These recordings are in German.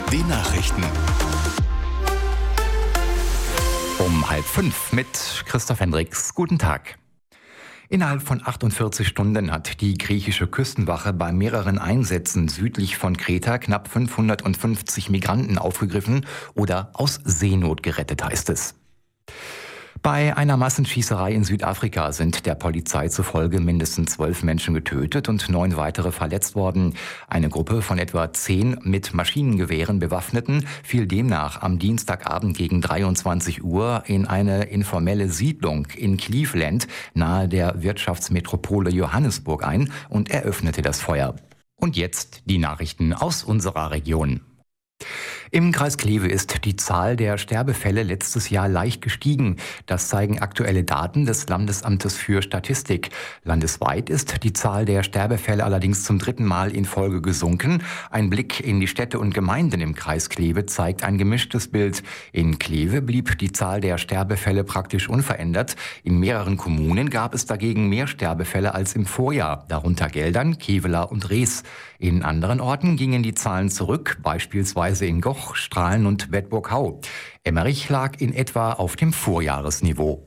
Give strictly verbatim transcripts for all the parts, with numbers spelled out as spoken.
Die Nachrichten. Um halb fünf mit Christoph Hendricks. Guten Tag. Innerhalb von achtundvierzig Stunden hat die griechische Küstenwache bei mehreren Einsätzen südlich von Kreta knapp fünfhundertfünfzig Migranten aufgegriffen oder aus Seenot gerettet, heißt es. Bei einer Massenschießerei in Südafrika sind der Polizei zufolge mindestens zwölf Menschen getötet und neun weitere verletzt worden. Eine Gruppe von etwa zehn mit Maschinengewehren Bewaffneten fiel demnach am Dienstagabend gegen dreiundzwanzig Uhr in eine informelle Siedlung in Cleveland nahe der Wirtschaftsmetropole Johannesburg ein und eröffnete das Feuer. Und jetzt die Nachrichten aus unserer Region. Im Kreis Kleve ist die Zahl der Sterbefälle letztes Jahr leicht gestiegen. Das zeigen aktuelle Daten des Landesamtes für Statistik. Landesweit ist die Zahl der Sterbefälle allerdings zum dritten Mal in Folge gesunken. Ein Blick in die Städte und Gemeinden im Kreis Kleve zeigt ein gemischtes Bild. In Kleve blieb die Zahl der Sterbefälle praktisch unverändert. In mehreren Kommunen gab es dagegen mehr Sterbefälle als im Vorjahr, darunter Geldern, Kevela und Rees. In anderen Orten gingen die Zahlen zurück, beispielsweise in Goch, Strahlen und Bedburg-Hau. Emmerich lag in etwa auf dem Vorjahresniveau.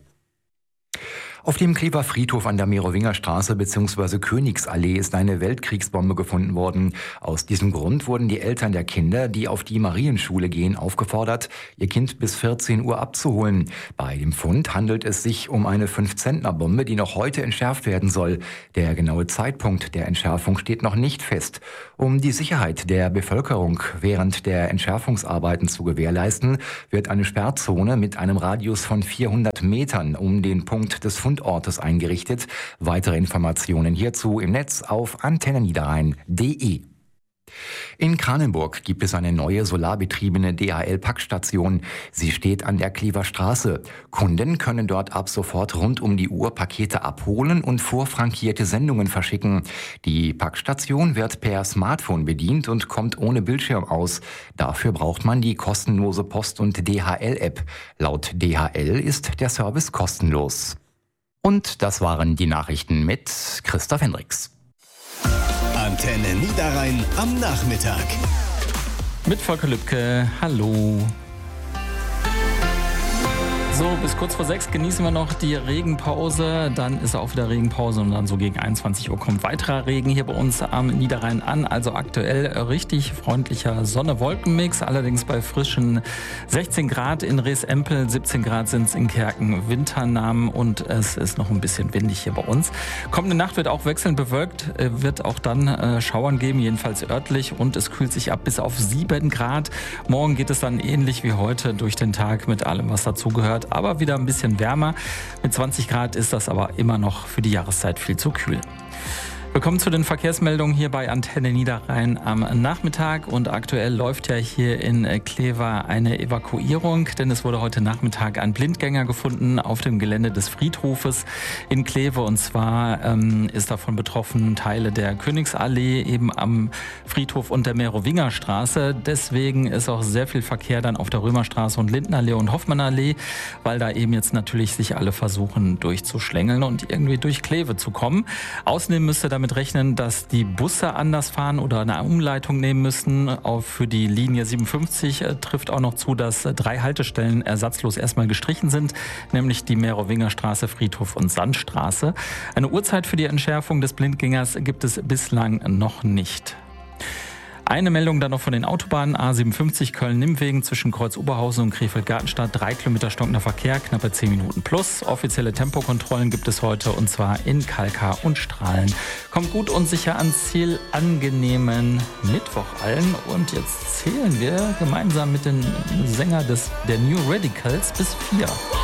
Auf dem Klever Friedhof an der Merowingerstraße bzw. Königsallee ist eine Weltkriegsbombe gefunden worden. Aus diesem Grund wurden die Eltern der Kinder, die auf die Marienschule gehen, aufgefordert, ihr Kind bis vierzehn Uhr abzuholen. Bei dem Fund handelt es sich um eine fünf-Zentner-Bombe, die noch heute entschärft werden soll. Der genaue Zeitpunkt der Entschärfung steht noch nicht fest. Um die Sicherheit der Bevölkerung während der Entschärfungsarbeiten zu gewährleisten, wird eine Sperrzone mit einem Radius von vierhundert Metern um den Punkt des Fundes Ortes eingerichtet. Weitere Informationen hierzu im Netz auf antenne niederrhein punkt de. In Kranenburg gibt es eine neue solarbetriebene D H L-Packstation. Sie steht an der Klever Straße. Kunden können dort ab sofort rund um die Uhr Pakete abholen und vorfrankierte Sendungen verschicken. Die Packstation wird per Smartphone bedient und kommt ohne Bildschirm aus. Dafür braucht man die kostenlose Post- und D H L-App. Laut D H L ist der Service kostenlos. Und das waren die Nachrichten mit Christoph Hendricks. Antenne Niederrhein am Nachmittag. Mit Volker Lübke, hallo. So, bis kurz vor sechs genießen wir noch die Regenpause. Dann ist auch wieder Regenpause und dann so gegen einundzwanzig Uhr kommt weiterer Regen hier bei uns am Niederrhein an. Also aktuell richtig freundlicher Sonne-Wolken-Mix. Allerdings bei frischen sechzehn Grad in Rees-Empel, siebzehn Grad sind es in Kerken, Winternamen und es ist noch ein bisschen windig hier bei uns. Kommende Nacht wird auch wechselnd bewölkt, wird auch dann äh, Schauern geben, jedenfalls örtlich. Und es kühlt sich ab bis auf sieben Grad. Morgen geht es dann ähnlich wie heute durch den Tag mit allem, was dazugehört. Aber wieder ein bisschen wärmer. Mit zwanzig Grad ist das aber immer noch für die Jahreszeit viel zu kühl. Willkommen zu den Verkehrsmeldungen hier bei Antenne Niederrhein am Nachmittag. Und aktuell läuft ja hier in Kleve eine Evakuierung, denn es wurde heute Nachmittag ein Blindgänger gefunden auf dem Gelände des Friedhofes in Kleve. Und zwar ähm, ist davon betroffen Teile der Königsallee eben am Friedhof und der Merowingerstraße. Deswegen ist auch sehr viel Verkehr dann auf der Römerstraße und Lindenallee und Hoffmannallee, weil da eben jetzt natürlich sich alle versuchen durchzuschlängeln und irgendwie durch Kleve zu kommen. Außerdem müsste damit rechnen, dass die Busse anders fahren oder eine Umleitung nehmen müssen. Auch für die Linie siebenundfünfzig äh, trifft auch noch zu, dass äh, drei Haltestellen ersatzlos erstmal gestrichen sind, nämlich die Merowingerstraße, Friedhof und Sandstraße. Eine Uhrzeit für die Entschärfung des Blindgängers gibt es bislang noch nicht. Eine Meldung dann noch von den Autobahnen. A siebenundfünfzig Köln-Nimmwegen zwischen Kreuz-Oberhausen und Krefeld-Gartenstadt. Drei Kilometer stockender Verkehr, knappe zehn Minuten plus. Offizielle Tempokontrollen gibt es heute und zwar in Kalkar und Strahlen. Kommt gut und sicher ans Ziel. Angenehmen Mittwoch allen. Und jetzt zählen wir gemeinsam mit den Sängern des, der New Radicals bis vier.